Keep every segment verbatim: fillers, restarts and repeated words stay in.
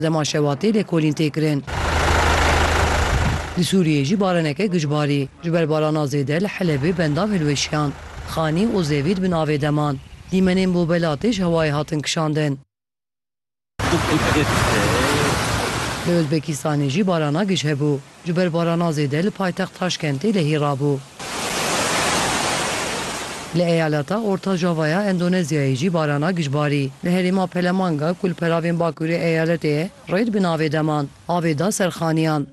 Dema şevatê lêkolîn tê kirin. Li Sûriyê jî baraneke gijbarî ji ber barana zêde li Helebê bendav hilweşiyan. Xanî û zêvîd bi navê deman. Dîmenên bo belatê ji hewayê hatin kişandin. Li Özbekistanê jî barana gij hebû. Ji ber barana zêde li paytext Taşkentê lehî rabû. Li eyaleta Orta Javaya Endonezyayê jî barana gijbarî. Li herêma Pelemanga ku li peravên Bakurê eyaletê ye rêd bi navê deman. Avê da serxaniyan.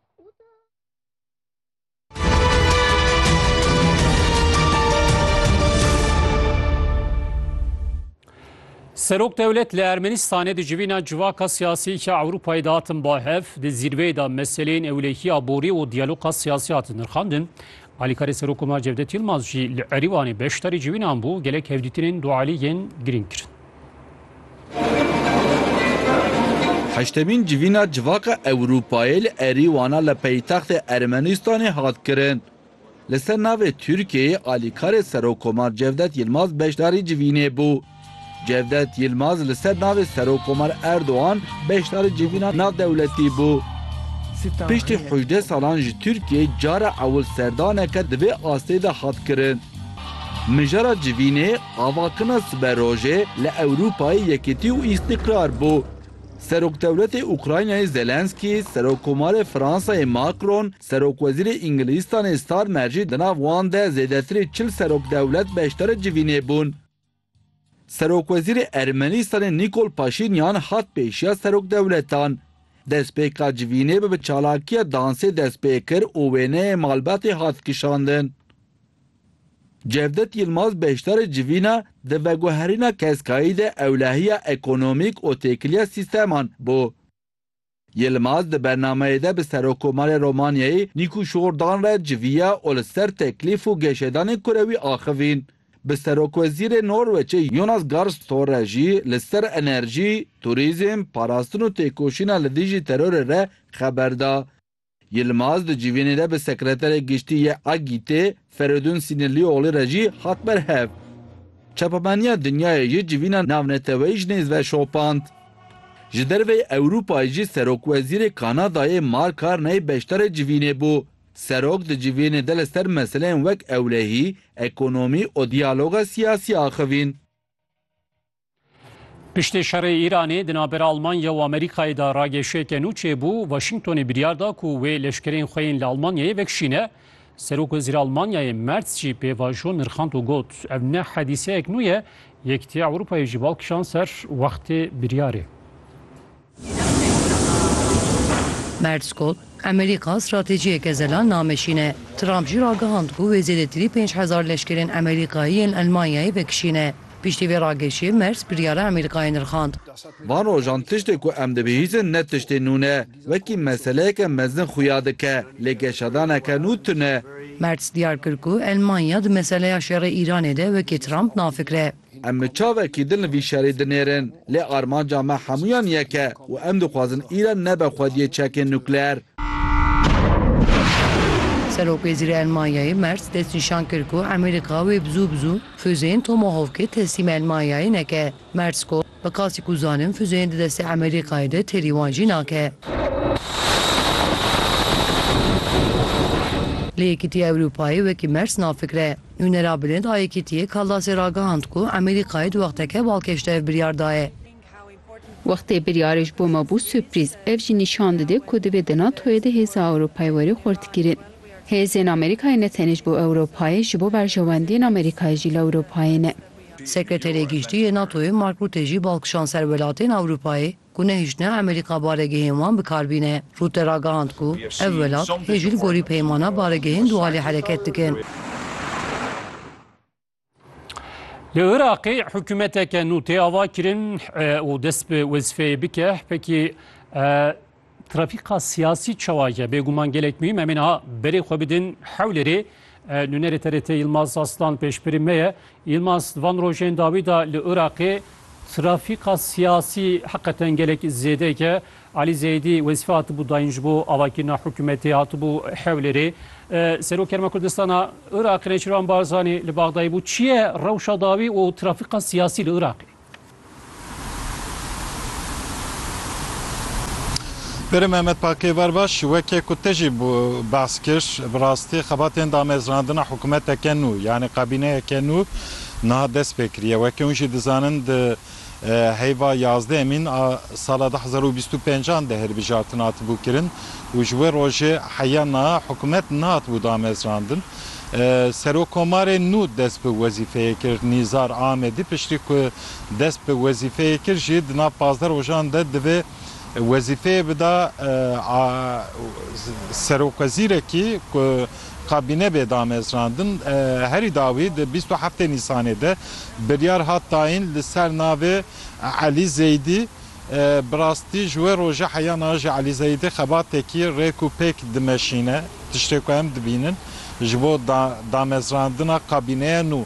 Serok devlet li Ermenistanê di civîna civaka siyasî ki Ewropayê de hatin bahev di zirveyê de meseleyên ewlehiya borî û diyaloga siyasî hatin nirxandin. Alîkarê Serokkomar Cevdet Yılmaz jî li Erîvanê beşdarî civînan bû gelek hevdîtinên dualî yên girîng kirin. Heştemîn civîna civaka Ewropayê li Erîwana li paytextê Ermenistanê hat kirin. Li ser navê Tirkiyeyê alîkarê Serokkomar Cevdet Yılmaz beşdarî civînê bû. Cevdet Yılmaz li ser navê Serokkomar Erdoğan beşdarî civîna navdewletî bû. Piştî hejde salan ji Tirkiyeyê cara ewil serdaneke di vê astê de hat kirin. Mijara civînê avakina siberojê li Ewropayê yekîtî û îstikrar bû. Serokdewletê Ukraynayê Zelenskî, Serokkomarê Fransayê Macron, Serokwezîrê İngilistanê Starmer di nav wan de zêdetirê çil serokdewlet beşdarî civînê bûn. Serokwezîrê Ermenistanê Nikol Paşinyan hat pêşiya serokdewletan. Destpêka civînê bi çalakiya dansê destpê kir û wêneyê malbatê hat kişandin. Cevdet Yılmaz beşdarê civîna di veguherîna keskayî de ewlehiya ekonomîk û têkiliya sîsteman bû. Yılmaz di bernameyê de bi Serokkomarê Romanyayê Nîkuşordan re civiya û li ser teklîf û geşedanên kurewî axivîn. Bi Serokwezîrê Norweçê Jonas Gahr Store jî li ser enerjî, turîzm, parastin û têkoşîna li dijî terorê re xeber da. Yılmaz di civînê de bi sekreterê giştî yê A G T Feridun Sinirlioğlu re jî hat berhev. Çapemeniya dinyayê jî civîna navneteweyî ji nêz ve şopand. Ji derveyê Ewropayê jî Serokwezîrê Kanadayê Mark Carney beşdarê civînê bû. Serok di civînê de li ser meseleyên wek ewlehî, ekonomî û diyaloga siyasî axivîn. Piştê şerê Îranê di navbera Almanya û Amerîkayê de rageşiyeke nû çêbû, Washingtonê biryar da ku wê leşkerên xwe yên li Almanyayê vekişîne. Serokwezîrê Almanyayê Merz jî pêvajo nirxand û got ev ne hedîseyek nû ye, Yekîtiya Ewropayê jî balkişan ser wextê biryarê. Merz got Amerika stratejiyeke zelan nameşîne. Trump jî ragihand ku wê zêdetirî pênc hezar leşkerên Amerîkayî yên Almanyayê vekişîne. Piştî vê rageşiyê Merz biryara Amerîkayê nirxand. Van rojan tiştê ku em dibihîzin ne tiştê nû ne. Wekî meseleyeke mezin xuya dike, lê geşedaneke nû tune. Merz diyar kir ku Almanya di meseleya şerê Îranê de wekî Trump nafikre. Em mi çavekî din li vî şerê dinêrin. Lê armanca me hemûyan yeke û em dixwazin Îran nebe xwediyê çekên nukleer. Serokwezîrê Almanyayê Merz destnîşan kir ku Amerîka wê bizû bizû füzeyên Tomahawkê teslîm Almanyayê neke. Merz got bi kasî ku zanin füzeyên di destê Amerîkayê de terî wan jî nake. Li Yekîtiya Ewropayê wekî Merz nafikre. Nûnera bilind a Yekîtiyê Kallasê ragihand ku Amerîkayê di wexteke balkêşte ev biryar daye. Wextê biryarê ji bo me bû sürprîz. Ev jî nîşan dide ku divê di NATOyê de hêza Ewropayê werî xurtkirin. Hêzên Amerîkayê ne tenê ji bo Ewropayê, ji bo berjewendiyên Amerîkayê jî li Ewropayê ne. Sekreterê giştî yê NATOyê Mark Rutte jî balkişan ser welatên Ewropayê ku nehîşne Amerîka baregehên wan bikarbîne. Rutte ragihand ku ev welat hêjî li gorî peymana baregehên dualî hereket dikin. Li Iraqê hikûmeteke nû tê ava kirin û dest bi wezifeyê bike. Pekî trafîka siyasî çawa ye bêguman gelek mühim. Em ê niha berê xwe bidin hewlerê. Nûnerê T R T Yılmaz Aslan pêşbirî me ye. Yılmaz van rojên dawî da li Iraqê trafîka siyasî heqeten gelek zêdeke. Ali Zeydî wezîfe hatibû dayîn ji bo avakirina hikûmetê hatibû hewlerê. Serokkerma Kurdistana Iraqê Nêçîrvan Barzanî li Baxdayê bû. Çi ye rewşa dawî û trafîka siyasî li Iraqê? بر محمد پاکی ورباش وکی کتجی بحث کش براستی خباتین دامزراندن حکومت کنو یعنی کابینه کنو نه دست بکریه وکی اونجی دزانن ده هیوا یازده امین سال ده هزار و بیست و پنجان ده هر بجارتن آت بو کرن و جوه روژه حیانا حکومت نه آت بو دامزراندن سروکمار نو دست به وظیفه کرد نیزار آمدی پشتی که دست به وظیفه کرد جید نا پازدار وجان ده دوه وظیفه بدا سروکزیره کی که کابینه به دامزراندن هری داوی ده بیست و هفت نیسانه ده بریار هات تاین لسر ناوه علی زیدی براستی جوه روژه حیان آجه علی زیدی خباته کی ریکو پیک دمشینه تشتریکو هم دبینن جبو دامزراندن کابینه نو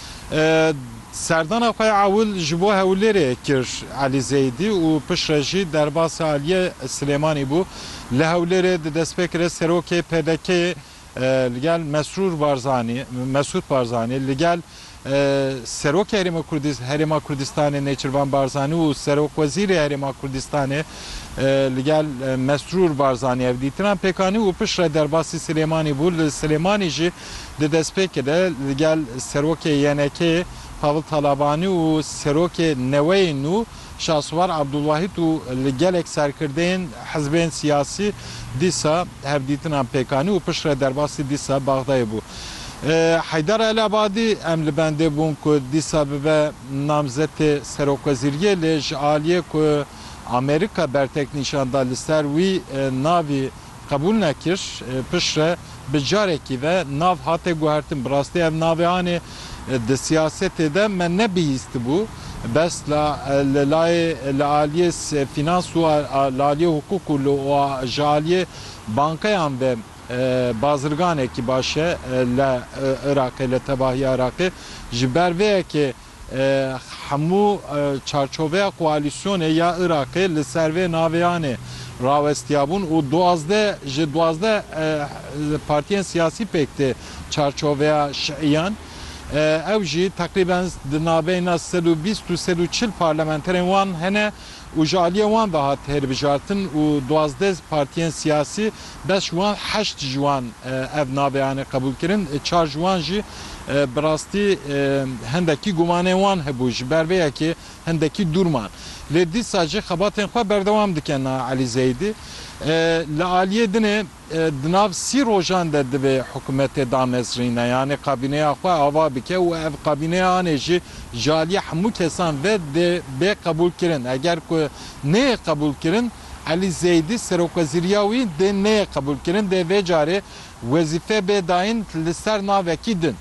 سردان اخوی اول جبو هولره کر علی زیدی و پشرجی درباس علیه سلیمانی بو لهولره دست فکر سروک پدکه لگل مسرور بارزانی مسعود بارزانی لگل سروک هریما کردستان هریما کردستان نیچروان بارزانی و سروک وزیر هریما کردستان لگل مسرور بارزانی اف دیتران پکانی و پشر درباسی سلیمانی بول سلیمانی جی دست فکر لگل سروک ینکه Pavel Talabani و سروک نوی نو شاسوار عبدالواحد و لگلک سرکردین حزبین سیاسی دیسا هفدیتن هم پیکانی و پشر درباسی دیسا باغدای بو حیدر الابادی ام لبنده بون که دیسا به نامزد سروک وزیریه لجعالیه که امریکا برتک نشانده لستر وی ناوی قبول نکرش پشر بجارکی و ناو هاته گوهرتن براستی ام ناوی آنه د سیاست ده من نبیست بو بس لای لالیه فینانس و لالیه حقوق و جالیه بانکیان و بازرگانه کی باشه ل عراق ل تباهی عراق جبروه که همو چارچوبه کوالیسیون یا عراق ل سروه ناویانه راوستیابون و دوازده ج دوازده پارتیان سیاسی پکته چارچوبه شیعیان او جی تقریبا دنابینا سد و بیست و سد و چل پارلمانترین وان هنه و جالیه وان به هات هر بجارتن و دوازده پارتیان سیاسی بس وان هشت جوان او نابیانه قبول کرن چار جوان جی براستی هندکی گمانه وان هبوش بربیه که هندکی دورمان لدی ساجه خباتن خواه بردوام دکن علی زیدی لعالیه دنه دناو سی روژان ده به حکومت دامزرینه یعنی قابینه خواه آوا بکه و اف قابینه آنه جی جالی همو کسان و ده به قبول کرن اگر که نه قبول کرن علی زیدی سروک وزیریاوی ده نه قبول کرن ده و جاره وظیفه به داین لسر ناوکی دن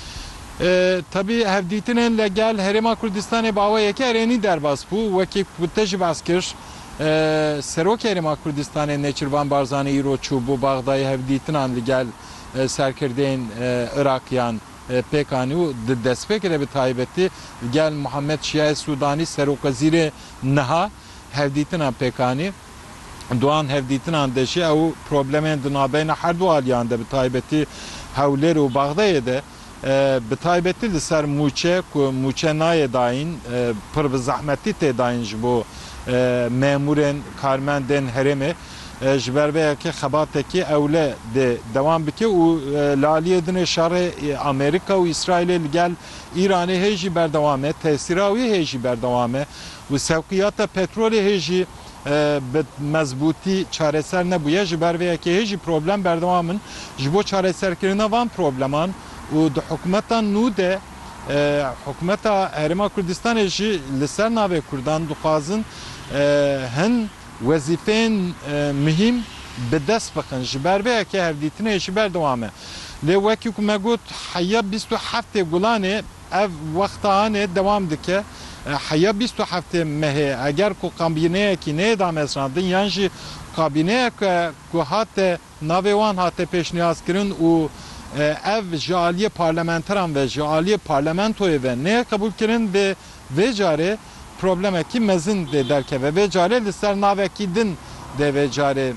tabii hevditinin legal Herema Kurdistan'ı bağlı yeki ereni derbas bu veki kutej baskır Serok Herema Kurdistan'ı neçirvan barzani İroçu bu Bağdayı hevditinan legal serkirdeyin Irakyan pekani despekere bir taybetti gel Muhammed Şia Sudani Serok Waziri Naha hevditinan pekani Doğan hevditinan deşi ev problemin dınabeyne her dualiyanda bir taybetti havleri u Bağdayı'da به تایبەتی لەسەر موچە موچە نایە داین پڕ بە زەحمەتی تێداین ji بۆ مەمورên کارمەندên herêmê ji ber vê yekê xebatekî ewle de dewam bike û laliyê dinê şerê Amerîka û İsraîlê li gel İranê hê jî berdewam e tesîra wî hê jî berdewam e û sevqiyata petrolê hê jî bi mezbûtî çareser nebûye ji ber vê yekê hê jî problem berdewamin ji bo çareserkirina van probleman و د حکومتا نو ده حکومتا هرما کردستان جی لسر ناوی کردان دخوازن هن وظیفین مهم به دست بخن جبر به که هفدیتنه جبر دوامه لی وکی که مگوت حیا بیست و هفت گلانه اف وقت آنه دوام دکه حیا بیست و هفت مهه اگر که کابینه کی نه دام اسراندن یعنی کابینه که هات ناوی وان هات پیشنهاد کردن و ev jaliye parlamenteran ve jaliye parlamentoyu ve neye kabul kirin ve ve cari probleme ki mezin de derke ve ve cari lister naveki din de ve cari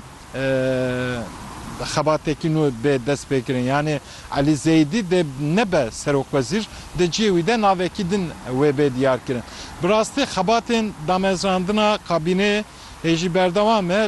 xabateki nu be dest bekirin yani Ali Zeydi de nebe serok vezir de civi de naveki din ve be diyar kirin. Burası xabatin damezrandına kabine heji berdavame